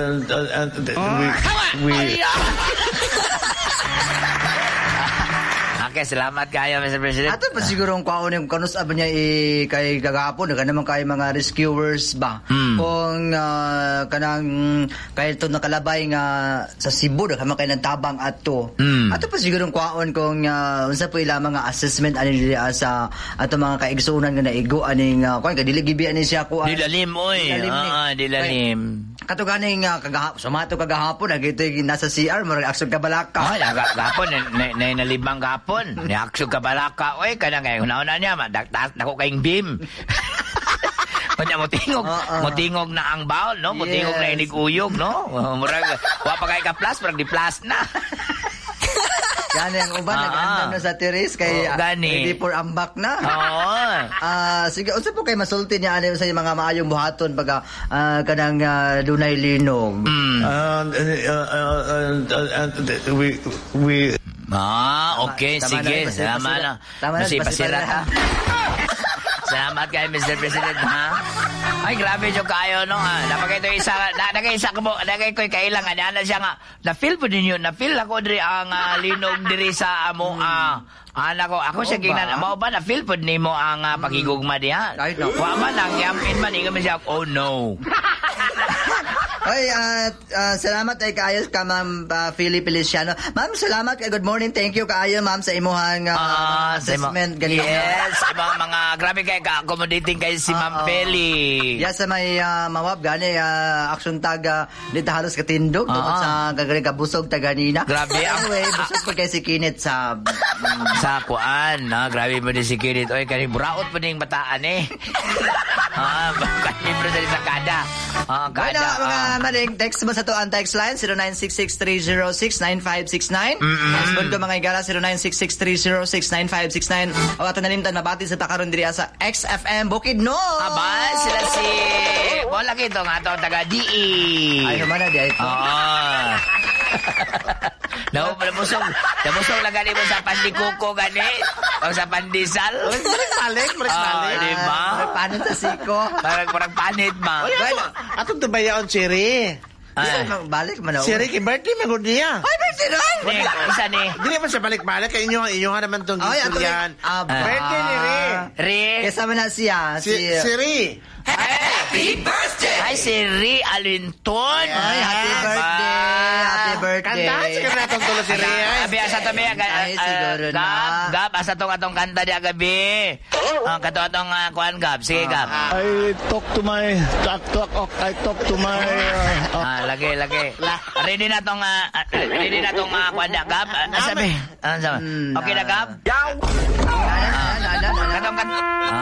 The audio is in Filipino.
Okay, salamat kayo, Mr. President. Ato pa siguro ang kwaon yung kanus ba niya kay gagapon ka naman kay mga rescuers ba kung kanang kay ito nakalabay nga sa Cebu ka man kay nagtabang ato ato pa siguro ang kwaon kung unsa po ila mga assessment ani dili sa ato mga kaigsunan nga naigo aning kuan ka dili gibi ani siya ko dilalim oy dilalim kato ganing sumato kagahapon agito nasa CR murag aksyon ka balaka gahapon na limang gahapon ni aksyon ka balaka oy kana kay una-una niya dako kayong beam. Kanya motingog na ang bawl no motingog na inig-uyog no murag wa pa kay ka plus murag di plus na. Gani ang uban nag-andam na sa teres kay ready for ambak na. Sige unsa po kay masulti niya ani sa mga maayong buhaton pag kanang dunay linog. We okay sige tama na pasirat ha. Salamat kay Mr. President ha. Ay grabe jo kayo no ha. Napakay to isa nagay-isa ko nagay koy kailang ana siya nga na feel po ninyo na feel ako diri ang linog diri sa amo ana ko ako siya gingnan mo ba na feel po nimo ang pagigugma diha. Wa man lang yamin man ingon siya oh no. Ay, salamat ay kaayo ka Ma'am Philip Feliciano. Ma'am, salamat kay good morning. Thank you kaayo Ma'am sa imuhang assessment ganito. Yes, mga grabe kay accommodating kay si Ma'am Feli. Yes, sa may mawab gani action tag dito halos katindog tungod sa gagaling kabusog taganina. Grabe anyway, busog pa kay si Kinit sa kuan, grabe mo din si Kinit. Oy, kani buraot pa ning bataan eh. Kani bro dali sa kada. Kada mga maling text mo sa to ang text line 0966-306-9569. Respond ko mga igala 0966-306-9569. O ato nalimtan mabati sa takaron diri sa XFM Bukidnon. Aba sila si wala kito nga to taga DE. Ay humana di ito. Nabusog lang gani mo sa pandikuko gani o sa pandisal. Balik. Di ba? Panit sa siko. Parang panit ba? Atong tubayaon, Cherry. Balik man ako. Cherry, birthday magod niya. Ay, birthday na! Isa ni. Dili man siya balik-balik. Kaya inyo naman itong gistoryan. Birthday ni Ri. Kasama na siya. Si Ri. Happy birthday! Hi, si Ri Alinton. Ay, happy birthday. Happy birthday. Kanta, sige na itong tulo si Ri. Abi, asa to may ay, siguro na. Gab, asa to katong kanta niya gabi. Kato atong kuhan, Gab. Sige, Gab. I talk to my lagi. Ready na tong kuhan niya, Gab. Sabi. Okay na, Gab? Yaw! Katong